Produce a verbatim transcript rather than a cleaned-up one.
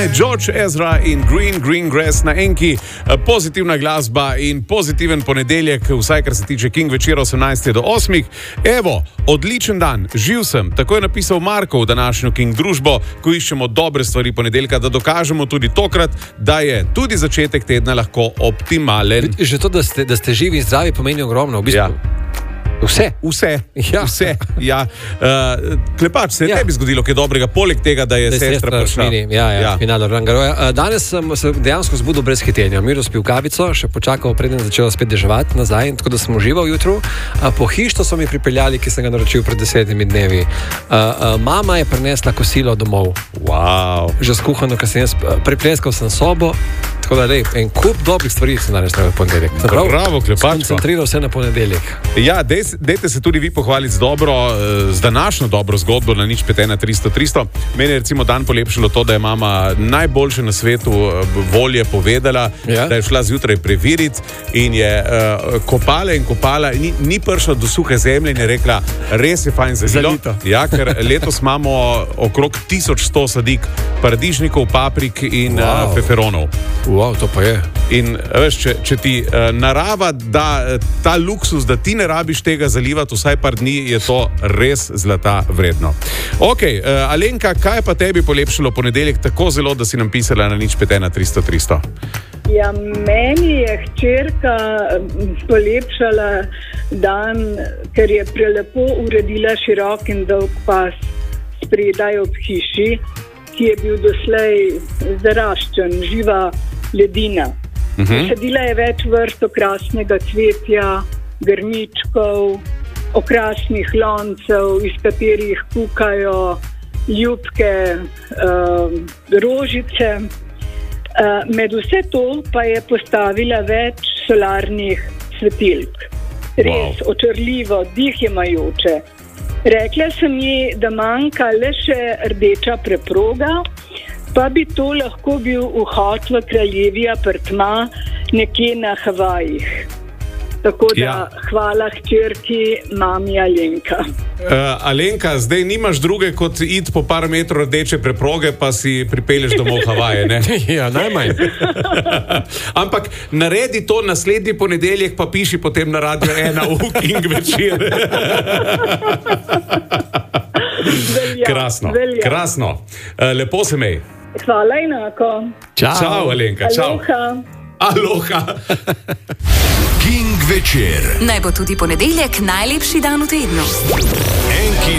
George Ezra in Green, Green Grass na enki, pozitivna glasba in pozitiven ponedeljek, vsaj kar se tiče King večera osemnajstega do osmih. Evo, odličen dan, živ sem, tako je napisal Marko v današnjo King družbo, ko iščemo dobre stvari ponedeljka, da dokažemo tudi tokrat, da je tudi začetek tedna lahko optimalen. Že to, da ste, da ste živi in zdravi, pomeni ogromno, v bistvu. Ja. Vse. Vse, ja. vse. Ja. Uh, Klepač, se je ja. tebi zgodilo kaj dobrega, poleg tega, da je, da je sestra prišla. Ja, ja, ja. Finale Rangaroja. Danes sem se dejansko zbudil brez hitenja. Miro spil kavico, še počakal, preden začel spet deževati nazaj, tako da sem užival jutro. Pohištvo so mi pripeljali, ki sem ga naročil pred desetimi dnevi. Uh, uh, mama je prinesla kosilo domov. Wow. Že skuhano, ker sem jaz pripleskal sem sobo. Tako da, lej, en kup dobrih stvari sem danes naredil v ponedeljek. Bravo, Klepač. Koncentriral se na ponedeljek. Ja, dej, dejte se tudi vi pohvaliti z dobro, z današnjo dobro zgodbo na nič pet ena tristo tristo. Meni je recimo dan polepšalo to, da je mama najboljše na svetu volje povedala, ja. da je šla zjutraj preveriti in je uh, kopala in kopala, ni, ni prišla do suhe zemlje in je rekla, res je fajn zalilo. Ja, ker letos imamo okrog tisoč sto sadik paradižnikov, paprik in wow. uh, feferonov. Wow, to pa je. In veš, če, če ti uh, narava da ta luksus, da ti ne rabiš tega zalivati vsaj par dni, je to res zlata vredno. Ok, uh, Alenka, kaj pa tebi polepšalo ponedeljek tako zelo, da si nam pisala na nič pet ena tristo tristo? Ja, meni je hčerka polepšala dan, ker je prelepo uredila širok in dolg pas spredaj ob hiši, ki je bil doslej zaraščen, živa ledina. Uh-huh. Sadila je več vrst okrasnega cvetja, grmičkov, okrasnih loncev, iz katerih kukajo ljubke uh, rožice. Uh, med vse to pa je postavila več solarnih svetilk. Res wow. očarljivo, dih jemajoče. Rekla sem ji, da manjka le še rdeča preproga, pa bi to lahko bil vhod v kraljevi apartma nekje na Havajih. Tako da ja. hvala hčerki, mami Alenka. Uh, Alenka, zdaj nimaš druge kot iti po par metrov rdeče preproge, pa si pripelješ domov Havaje, ne? Ja, najmanj. Ampak naredi to naslednji ponedeljek, pa piši potem na Radio ena v King večer. Velja, krasno, velja. krasno. Uh, lepo se mej. Hvala enako. Čau, čau Alenka, čau. Aloha. Aloha. King večer. Naj bo tudi ponedeljek najlepši dan v tednu. Enki